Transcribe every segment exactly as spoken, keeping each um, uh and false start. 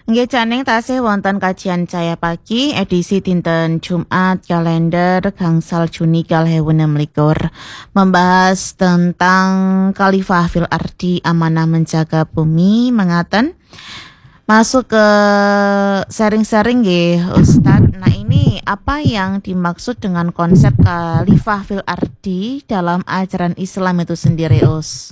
Nggih caneng tasih wonten kajian Cahya Pagi edisi dinten Jumat kalender gangsal Juni kalih ewu enem likur membahas tentang Khalifah fil Ardi amanah menjaga bumi mengaten. Masuk ke sharing-sharing nggih Ustadz. Nah ini apa yang dimaksud dengan konsep Khalifah fil Ardi dalam ajaran Islam itu sendiri Us?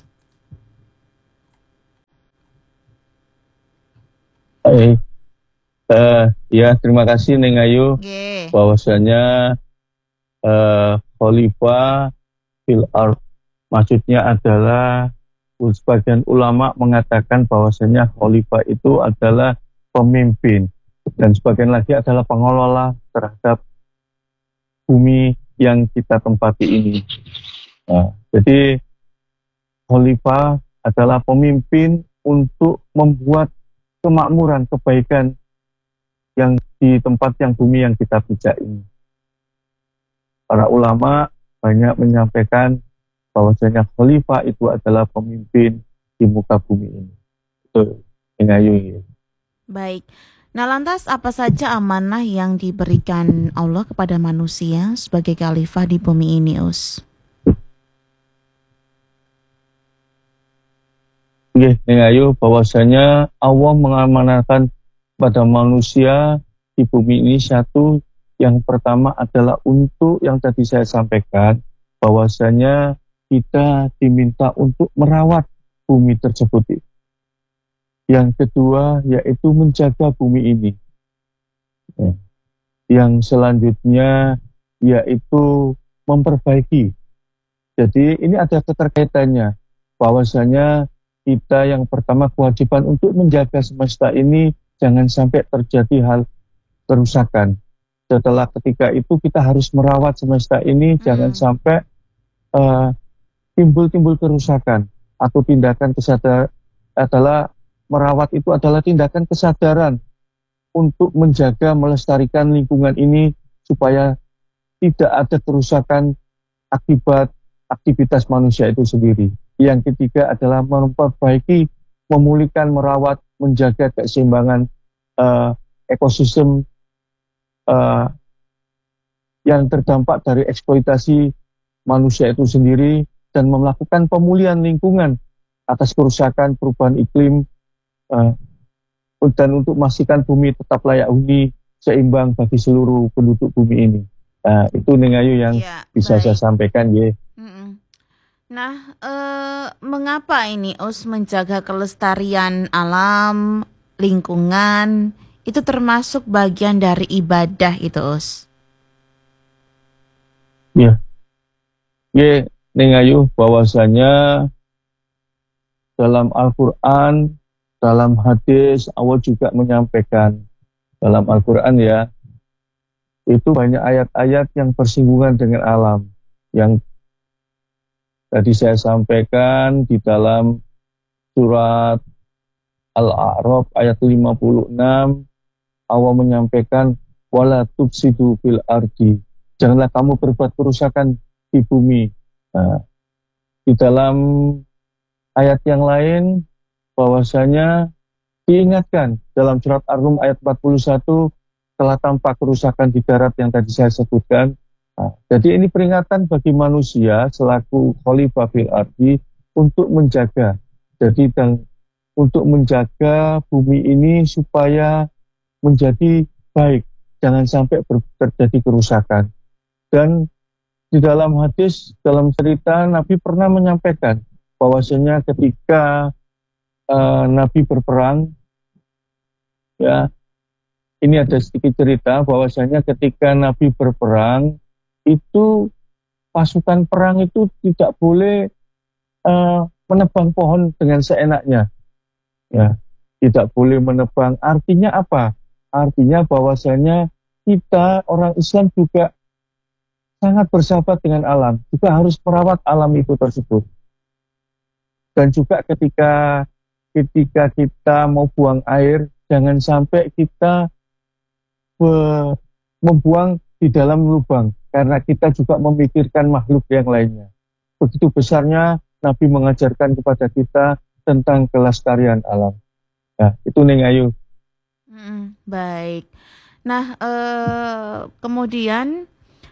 Baik, uh, ya terima kasih Neng Ayu. Nggih. Bahwasanya uh, Khalifah fil ard maksudnya adalah sebagian ulama mengatakan bahwasanya Khalifah itu adalah pemimpin dan sebagian lagi adalah pengelola terhadap bumi yang kita tempati ini. Nah, jadi Khalifah adalah pemimpin untuk membuat kemakmuran, kebaikan yang di tempat yang bumi yang kita pijak ini. Para ulama banyak menyampaikan bahwasanya Khalifah itu adalah pemimpin di muka bumi ini. Itu Ingayu. Baik. Nah lantas apa saja amanah yang diberikan Allah kepada manusia sebagai Khalifah di bumi ini, Us? Nggih, Ingayu, bahwasanya Allah mengamanahkan pada manusia di bumi ini satu, yang pertama adalah untuk yang tadi saya sampaikan, bahwasanya kita diminta untuk merawat bumi tersebut. Yang kedua yaitu menjaga bumi ini. Yang selanjutnya yaitu memperbaiki. Jadi ini ada keterkaitannya, bahwasanya kita yang pertama kewajiban untuk menjaga semesta ini jangan sampai terjadi hal kerusakan. Setelah ketika itu kita harus merawat semesta ini, hmm. jangan sampai uh, timbul-timbul kerusakan. Atau tindakan kesadaran adalah merawat itu adalah tindakan kesadaran untuk menjaga melestarikan lingkungan ini supaya tidak ada kerusakan akibat aktivitas manusia itu sendiri. Yang ketiga adalah memperbaiki, memulihkan, merawat, menjaga keseimbangan uh, ekosistem uh, yang terdampak dari eksploitasi manusia itu sendiri dan melakukan pemulihan lingkungan atas kerusakan perubahan iklim uh, dan untuk memastikan bumi tetap layak huni, seimbang bagi seluruh penduduk bumi ini. Uh, itu Nengayu yang ya, bisa baik. Saya sampaikan ya. Mm-mm. Nah, eh, mengapa ini Us menjaga kelestarian alam, lingkungan, itu termasuk bagian dari ibadah itu Us? Ya, ya Nengayu, bahwasanya dalam Al-Quran, dalam hadis, Allah juga menyampaikan dalam Al-Quran ya, itu banyak ayat-ayat yang bersinggungan dengan alam, yang tadi saya sampaikan di dalam surat Al-A'raf ayat lima puluh enam, Allah menyampaikan wala tufsidu fil ardi, janganlah kamu berbuat kerusakan di bumi. Nah, di dalam ayat yang lain bahwasanya diingatkan dalam surat Ar-Rum ayat empat puluh satu, telah tampak kerusakan di darat yang tadi saya sebutkan. Nah, jadi ini peringatan bagi manusia selaku Khalifah fil Ardi untuk menjaga, jadi dan untuk menjaga bumi ini supaya menjadi baik, jangan sampai ber- terjadi kerusakan. Dan di dalam hadis, dalam cerita Nabi pernah menyampaikan bahwasanya ketika uh, Nabi berperang, ya ini ada sedikit cerita bahwasanya ketika Nabi berperang itu pasukan perang itu tidak boleh uh, menebang pohon dengan seenaknya, ya tidak boleh menebang. Artinya apa? Artinya bahwasanya kita orang Islam juga sangat bersahabat dengan alam, juga harus merawat alam itu tersebut. Dan juga ketika ketika kita mau buang air, jangan sampai kita be, membuang di dalam lubang, karena kita juga memikirkan makhluk yang lainnya. Begitu besarnya Nabi mengajarkan kepada kita tentang kelestarian alam. Nah, itu Neng Ayu. Mm, baik. Nah, eh, kemudian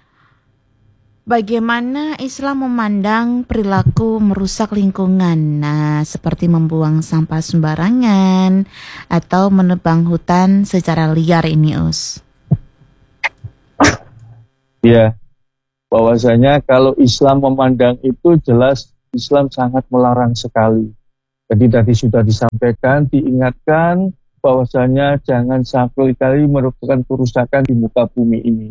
bagaimana Islam memandang perilaku merusak lingkungan? Nah, seperti membuang sampah sembarangan atau menebang hutan secara liar ini, Us. Ya, bahwasanya kalau Islam memandang itu jelas Islam sangat melarang sekali. Jadi tadi sudah disampaikan, diingatkan bahwasanya jangan sampai kali merupakan kerusakan di muka bumi ini.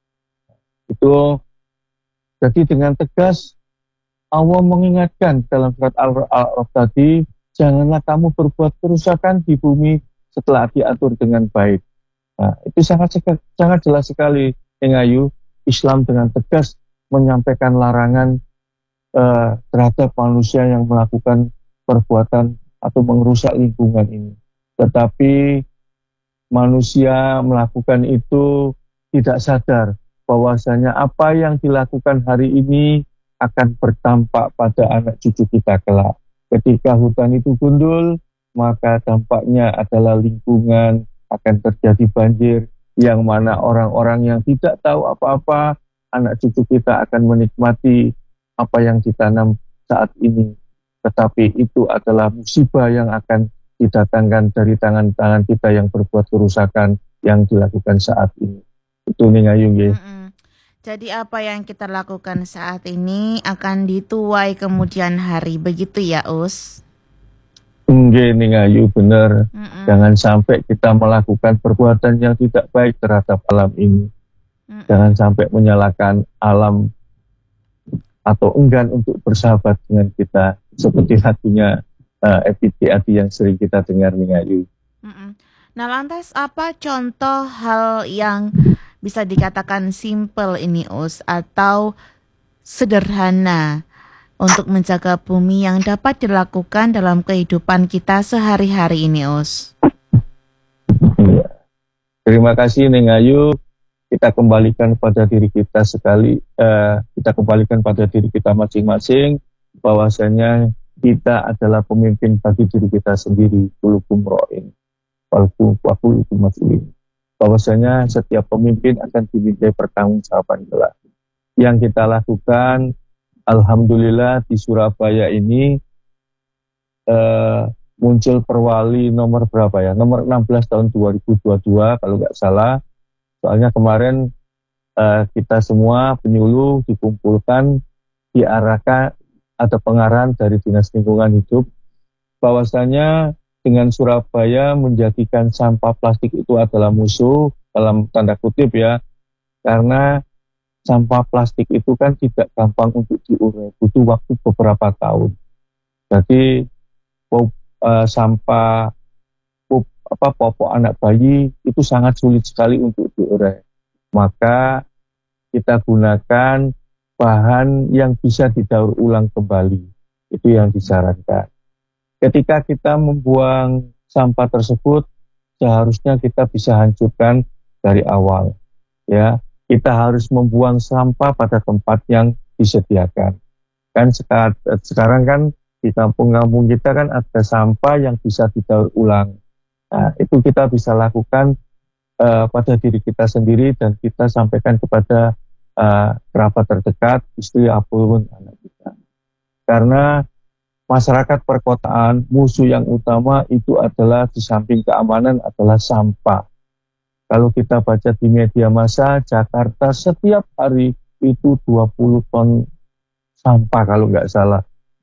Itu jadi dengan tegas Allah mengingatkan dalam surat Al-A'raf tadi, janganlah kamu berbuat kerusakan di bumi setelah diatur dengan baik. Nah, itu sangat sangat jelas sekali, Engayu. Islam dengan tegas menyampaikan larangan eh, terhadap manusia yang melakukan perbuatan atau merusak lingkungan ini. Tetapi manusia melakukan itu tidak sadar bahwasanya apa yang dilakukan hari ini akan berdampak pada anak cucu kita kelak. Ketika hutan itu gundul, maka dampaknya adalah lingkungan, akan terjadi banjir, yang mana orang-orang yang tidak tahu apa-apa, anak cucu kita akan menikmati apa yang ditanam saat ini. Tetapi itu adalah musibah yang akan didatangkan dari tangan-tangan kita yang berbuat kerusakan yang dilakukan saat ini. Itu nih Ngayung ya. Mm-mm. Jadi apa yang kita lakukan saat ini akan dituai kemudian hari, begitu ya, Us? Enggak nih Ngayu, bener. Mm-mm. Jangan sampai kita melakukan perbuatan yang tidak baik terhadap alam ini. Mm-mm. Jangan sampai menyalahkan alam atau enggan untuk bersahabat dengan kita. Seperti lagunya uh, E P T Adi yang sering kita dengar nih Ngayu. Mm-mm. Nah, lantas apa contoh hal yang bisa dikatakan simple ini, Us, atau sederhana untuk menjaga bumi yang dapat dilakukan dalam kehidupan kita sehari-hari ini, Us? Ya. Terima kasih Neng Ayu. Kita kembalikan pada diri kita sekali, eh, kita kembalikan pada diri kita masing-masing, bahwasanya kita adalah pemimpin bagi diri kita sendiri. Kulukum ro'in, wakulukum mas'ulin. Bahwasanya setiap pemimpin akan dimintai pertanggungjawaban kelak. Yang kita lakukan, alhamdulillah di Surabaya ini eh, muncul perwali nomor berapa ya? Nomor enam belas tahun dua ribu dua puluh dua kalau nggak salah. Soalnya kemarin eh, kita semua penyuluh dikumpulkan, diarahkan, ada pengarahan dari Dinas Lingkungan Hidup bahwasanya dengan Surabaya menjadikan sampah plastik itu adalah musuh dalam tanda kutip ya, karena sampah plastik itu kan tidak gampang untuk diurai, butuh waktu beberapa tahun. Jadi pop, uh, sampah pop, apa popok anak bayi itu sangat sulit sekali untuk diurai. Maka kita gunakan bahan yang bisa didaur ulang kembali. Itu yang disarankan. Ketika kita membuang sampah tersebut, seharusnya kita bisa hancurkan dari awal. Ya, kita harus membuang sampah pada tempat yang disediakan. Kan sekarang kan di kampung-kampung kita kan ada sampah yang bisa didaur ulang. Nah, itu kita bisa lakukan uh, pada diri kita sendiri dan kita sampaikan kepada uh, kerabat terdekat, istri ataupun anak kita. Karena masyarakat perkotaan, musuh yang utama itu adalah di samping keamanan adalah sampah. Kalau kita baca di media massa, Jakarta setiap hari itu dua puluh ton sampah kalau nggak salah.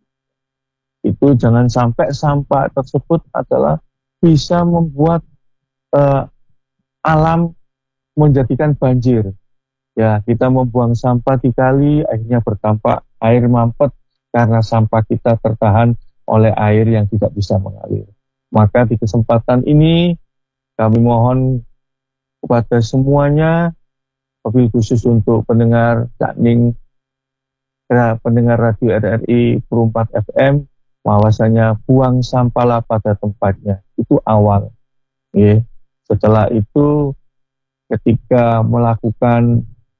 Itu jangan sampai sampah tersebut adalah bisa membuat uh, alam menjadikan banjir. Ya, kita membuang sampah di kali, akhirnya berdampak air mampet karena sampah kita tertahan oleh air yang tidak bisa mengalir. Maka di kesempatan ini kami mohon kepada semuanya, wabil khusus untuk pendengar Cakning, pendengar radio R R I Pro empat F M, bahwasanya buang sampahlah pada tempatnya. Itu awal. Ya. Setelah itu ketika melakukan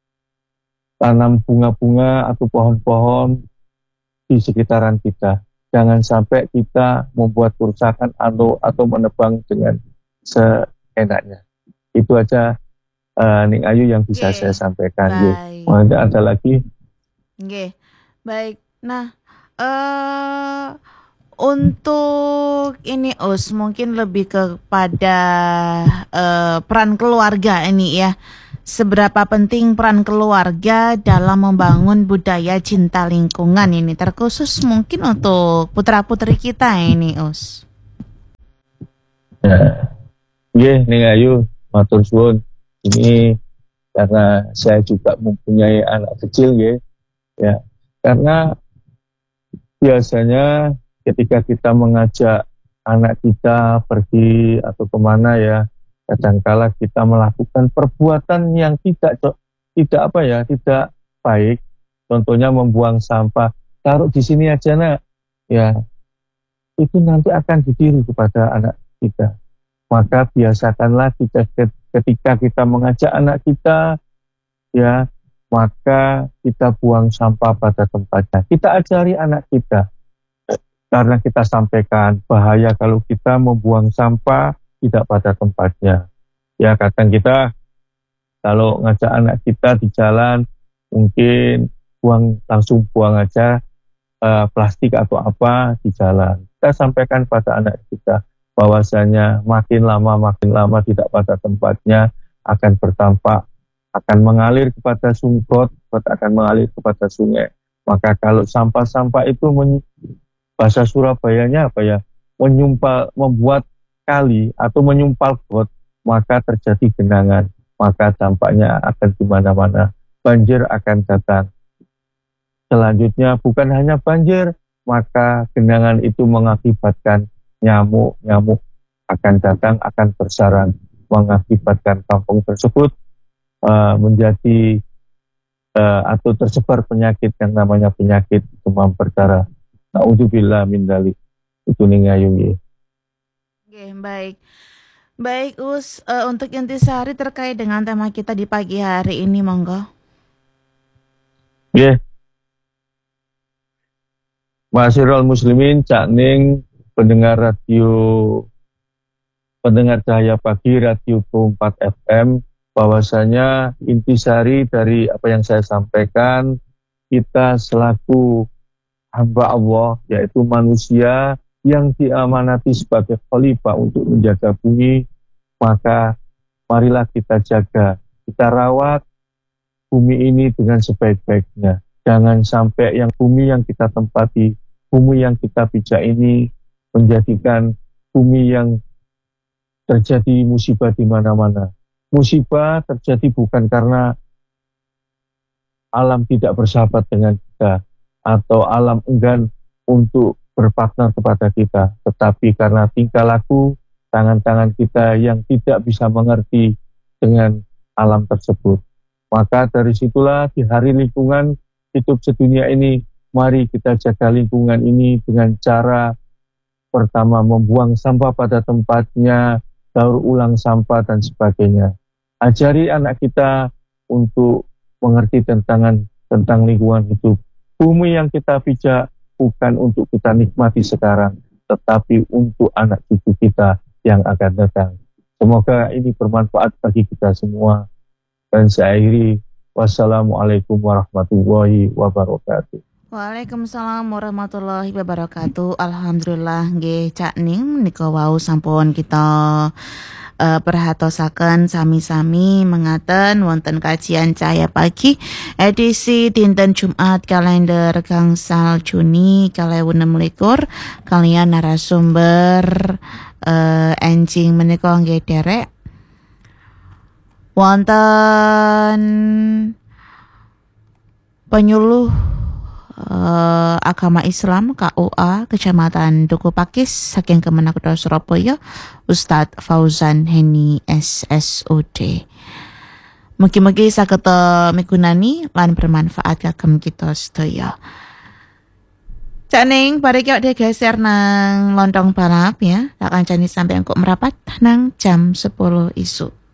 tanam bunga-bunga atau pohon-pohon di sekitaran kita, jangan sampai kita membuat kerusakan atau atau menebang dengan se enaknya. Itu aja uh, Ning Ayu yang bisa Oke, saya sampaikan. baik. Mungkin ada lagi. Oke, baik. Nah, eh untuk ini Us mungkin lebih kepada eh, peran keluarga ini ya. Seberapa penting peran keluarga dalam membangun budaya cinta lingkungan ini, terkhusus mungkin untuk putra-putri kita ini, Us. Ya, yeah, Ning Ayu, matur suwun. Ini karena saya juga mempunyai anak kecil, ya. Ya, karena biasanya ketika kita mengajak anak kita pergi atau kemana ya, kadangkala kita melakukan perbuatan yang tidak tidak apa ya, tidak baik. Contohnya membuang sampah, taruh di sini aja nak, ya itu nanti akan ditiru kepada anak kita. Maka biasakanlah kita ketika kita mengajak anak kita, ya maka kita buang sampah pada tempatnya. Kita ajari anak kita, karena kita sampaikan bahaya kalau kita membuang sampah tidak pada tempatnya. Ya kadang kita kalau ngajak anak kita di jalan mungkin buang langsung buang aja uh, plastik atau apa di jalan. Kita sampaikan pada anak kita bahwasanya makin lama makin lama tidak pada tempatnya akan berdampak, akan mengalir kepada sumgot, akan mengalir kepada sungai. Maka kalau sampah-sampah itu men- bahasa Surabayanya apa ya, menyumpal, membuat kali atau menyumpal got, maka terjadi genangan, maka dampaknya akan di mana-mana, banjir akan datang. Selanjutnya bukan hanya banjir, maka genangan itu mengakibatkan nyamuk-nyamuk akan datang, akan bersarang, mengakibatkan kampung tersebut uh, menjadi uh, atau tersebar penyakit yang namanya penyakit demam berdarah. Na'udzubillah min dzalik. Itu Ning Ayu. Oke, baik. Baik, Us, uh, untuk intisari terkait dengan tema kita di pagi hari ini, monggo. Nggih. Yeah. Ma'asyiral muslimin, Cak Ning, pendengar radio pendengar Cahaya Pagi Radio empat F M, bahwasanya intisari dari apa yang saya sampaikan, kita selaku hamba Allah, yaitu manusia yang diamanati sebagai khalifah untuk menjaga bumi, maka marilah kita jaga, kita rawat bumi ini dengan sebaik-baiknya. Jangan sampai yang bumi yang kita tempati, bumi yang kita pijak ini menjadikan bumi yang terjadi musibah di mana-mana. Musibah terjadi bukan karena alam tidak bersahabat dengan kita, atau alam enggan untuk berpartner kepada kita, tetapi karena tingkah laku tangan-tangan kita yang tidak bisa mengerti dengan alam tersebut. Maka dari situlah di hari lingkungan hidup sedunia ini, mari kita jaga lingkungan ini dengan cara pertama membuang sampah pada tempatnya, daur ulang sampah dan sebagainya. Ajari anak kita untuk mengerti tentang tentang lingkungan hidup. Bumi yang kita pijak bukan untuk kita nikmati sekarang, tetapi untuk anak cucu kita yang akan datang. Semoga ini bermanfaat bagi kita semua. Dan saya akhiri, wassalamualaikum warahmatullahi wabarakatuh. Waalaikumsalam warahmatullahi wabarakatuh. Alhamdulillah nggih Cak Ning menika wau sampun kita uh, perhatosaken sami-sami mengaten wonten kajian Cahaya Pagi edisi dinten Jumat kalender gangsal Juni dua ribu enam belas kalian narasumber uh, enjing menika nggih derek wonten penyuluh uh, agama Islam K U A Kecamatan Duku Pakis saking Kemenak Kota Surabaya, Ustadz Fauzan Heni S S O D. Mugi-mugi saged migunani lan bermanfaat kagem kita sedaya. Cak Ning, barek yo digeser nang lontong balap ya. Tak kancani sampai engkok merapat nang jam sepuluh isu.